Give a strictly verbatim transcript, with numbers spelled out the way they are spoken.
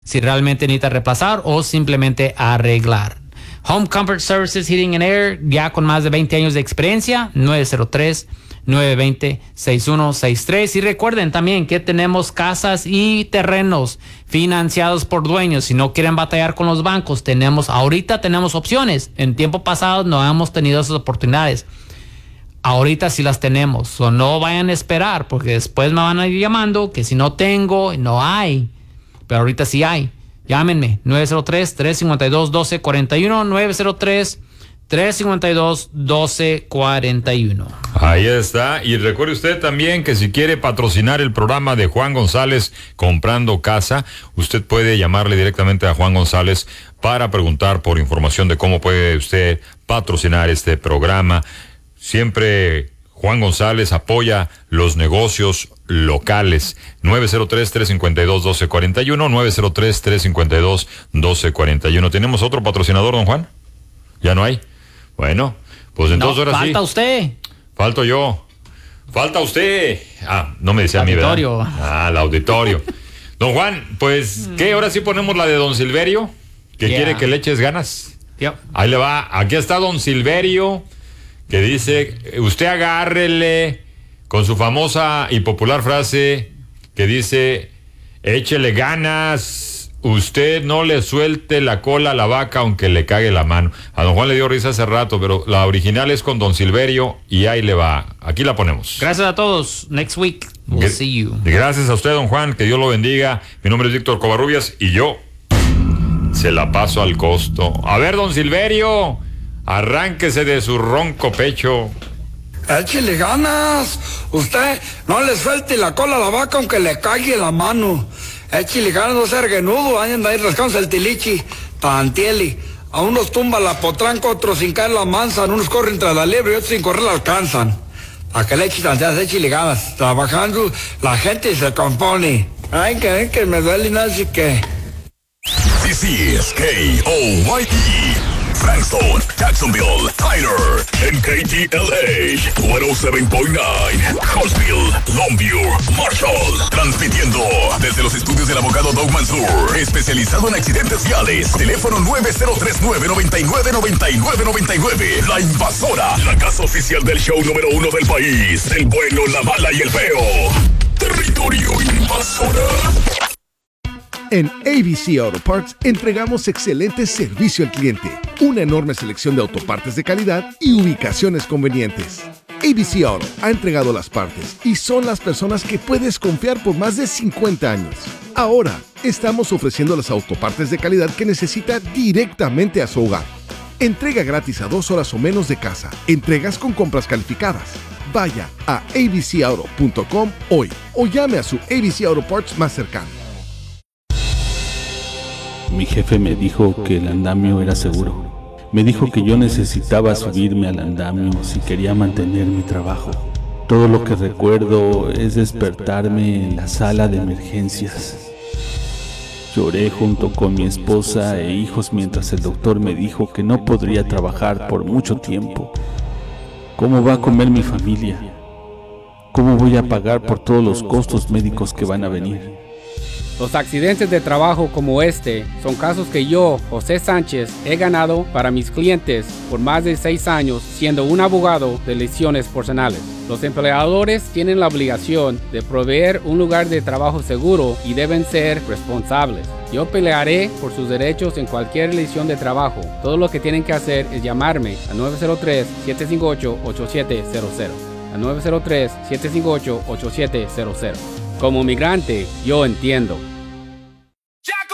si realmente necesita reemplazar o simplemente arreglar. Home Comfort Services Heating and Air, ya con más de veinte años de experiencia, nueve cero tres, nueve dos cero, seis uno seis tres. Y recuerden también que tenemos casas y terrenos financiados por dueños. Si no quieren batallar con los bancos, tenemos ahorita tenemos opciones. En tiempo pasado no hemos tenido esas oportunidades. Ahorita sí las tenemos. O no vayan a esperar, porque después me van a ir llamando que si no tengo, no hay. Pero ahorita sí hay. Llámenme, nueve cero tres, tres cinco dos, uno dos cuatro uno, nueve cero tres, tres cinco dos, uno dos cuatro uno. Ahí está. Y recuerde usted también que si quiere patrocinar el programa de Juan González Comprando Casa, usted puede llamarle directamente a Juan González para preguntar por información de cómo puede usted patrocinar este programa. Siempre Juan González apoya los negocios locales. nueve cero tres, tres cinco dos, uno dos cuatro uno, nueve cero tres, tres cinco dos, uno dos cuatro uno. ¿Tenemos otro patrocinador, don Juan? ¿Ya no hay? Bueno, pues entonces no, ahora falta sí. Falta usted. Falto yo. Falta usted. Ah, no me decía a mí, ¿verdad? Auditorio. Ah, el auditorio. Don Juan, pues, ¿qué? Ahora sí ponemos la de don Silverio, que Yeah. quiere que le eches ganas. Yep. Ahí le va. Aquí está don Silverio, que dice, usted agárrele con su famosa y popular frase que dice, échele ganas, usted no le suelte la cola a la vaca aunque le cague la mano. A don Juan le dio risa hace rato, pero la original es con don Silverio y ahí le va. Aquí la ponemos. Gracias a todos. Next week we'll Gr- see you. Gracias a usted, don Juan, que Dios lo bendiga. Mi nombre es Víctor Covarrubias y yo se la paso al costo. A ver, don Silverio, arránquese de su ronco pecho. Échele ganas. Usted no le suelte la cola a la vaca aunque le caiga la mano. Échele ganas, no sea erguenudo. Anda ahí rascándose el tilichi. Tantieli. A unos tumba la potranca, otros sin caer la manzan. Unos corren tras la liebre y otros sin correr la alcanzan. A que le eche tanteas, échele ganas. Trabajando, la gente se compone. Ay, que, que me duele nada, así que... This is K O Y E. Frankston, Jacksonville, Tyler, and K T L A, ciento siete punto nueve, Huntsville, Longview, Marshall, transmitiendo desde los estudios del abogado Doug Mansour, especializado en accidentes viales. Teléfono nueve cero tres nueve, nueve nueve nueve nueve nueve nueve. La Invasora, la casa oficial del show número uno del país, el bueno, la mala y el feo. Territorio Invasora. En A B C Auto Parts entregamos excelente servicio al cliente, una enorme selección de autopartes de calidad y ubicaciones convenientes. A B C Auto ha entregado las partes y son las personas que puedes confiar por más de cincuenta años. Ahora, estamos ofreciendo las autopartes de calidad que necesita directamente a su hogar. Entrega gratis a dos horas o menos de casa. Entregas con compras calificadas. Vaya a a b c auto punto com hoy o llame a su A B C Auto Parts más cercano. Mi jefe me dijo que el andamio era seguro. Me dijo que yo necesitaba subirme al andamio si quería mantener mi trabajo. Todo lo que recuerdo es despertarme en la sala de emergencias. Lloré junto con mi esposa e hijos mientras el doctor me dijo que no podría trabajar por mucho tiempo. ¿Cómo va a comer mi familia? ¿Cómo voy a pagar por todos los costos médicos que van a venir? Los accidentes de trabajo como este son casos que yo, José Sánchez, he ganado para mis clientes por más de seis años siendo un abogado de lesiones personales. Los empleadores tienen la obligación de proveer un lugar de trabajo seguro y deben ser responsables. Yo pelearé por sus derechos en cualquier lesión de trabajo. Todo lo que tienen que hacer es llamarme a nueve cero tres, siete cinco ocho, ocho siete cero cero. A nueve cero tres, siete cinco ocho, ocho siete cero cero. Como migrante, yo entiendo.